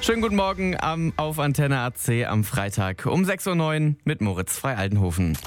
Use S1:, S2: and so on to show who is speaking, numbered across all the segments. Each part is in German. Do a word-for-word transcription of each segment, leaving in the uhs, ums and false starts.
S1: Schönen guten Morgen am, auf Antenne A C am Freitag um sechs Uhr neun mit Moritz Frei-Altenhofen.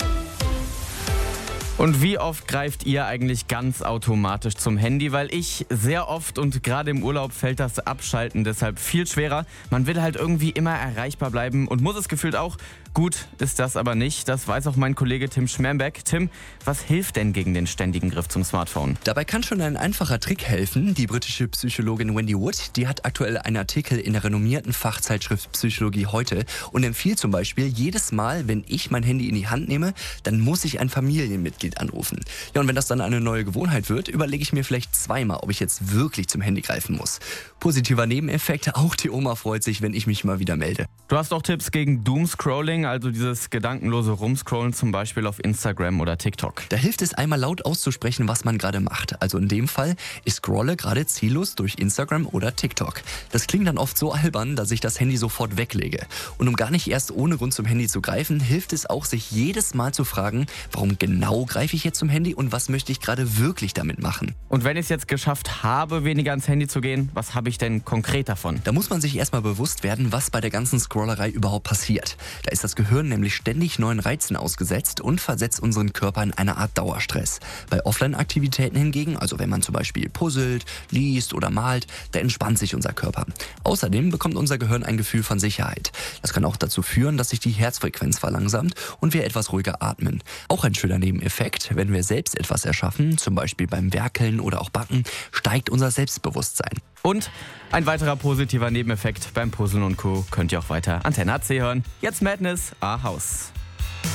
S1: Und wie oft greift ihr eigentlich ganz automatisch zum Handy? Weil ich sehr oft und gerade im Urlaub fällt das Abschalten deshalb viel schwerer. Man will halt irgendwie immer erreichbar bleiben und muss es gefühlt auch. Gut ist das aber nicht. Das weiß auch mein Kollege Tim Schmermbeck. Tim, was hilft denn gegen den ständigen Griff zum Smartphone?
S2: Dabei kann schon ein einfacher Trick helfen. Die britische Psychologin Wendy Wood, die hat aktuell einen Artikel in der renommierten Fachzeitschrift Psychologie heute und empfiehlt zum Beispiel, jedes Mal, wenn ich mein Handy in die Hand nehme, dann muss ich ein Familienmitglied anrufen. Ja, und wenn das dann eine neue Gewohnheit wird, überlege ich mir vielleicht zweimal, ob ich jetzt wirklich zum Handy greifen muss. Positiver Nebeneffekt, auch die Oma freut sich, wenn ich mich mal wieder melde.
S1: Du hast auch Tipps gegen Doomscrolling, also dieses gedankenlose Rumscrollen zum Beispiel auf Instagram oder TikTok.
S2: Da hilft es einmal laut auszusprechen, was man gerade macht. Also in dem Fall, ich scrolle gerade ziellos durch Instagram oder TikTok. Das klingt dann oft so albern, dass ich das Handy sofort weglege. Und um gar nicht erst ohne Grund zum Handy zu greifen, hilft es auch, sich jedes Mal zu fragen, warum genau greife ich jetzt zum Handy und was möchte ich gerade wirklich damit machen.
S1: Und wenn ich es jetzt geschafft habe, weniger ans Handy zu gehen, was habe ich denn konkret davon?
S2: Da muss man sich erstmal bewusst werden, was bei der ganzen Scrollerei überhaupt passiert. Da ist das Gehirn nämlich ständig neuen Reizen ausgesetzt und versetzt unseren Körper in eine Art Dauerstress. Bei Offline-Aktivitäten hingegen, also wenn man zum Beispiel puzzelt, liest oder malt, da entspannt sich unser Körper. Außerdem bekommt unser Gehirn ein Gefühl von Sicherheit. Das kann auch dazu führen, dass sich die Herzfrequenz verlangsamt und wir etwas ruhiger atmen. Auch ein schöner Nebeneffekt, wenn wir selbst etwas erschaffen, zum Beispiel beim Werkeln oder auch Backen, steigt unser Selbstbewusstsein.
S1: Und ein weiterer positiver Nebeneffekt beim Puzzeln und Co. könnt ihr auch weiter Antenne A C hören. Jetzt Madness, A House.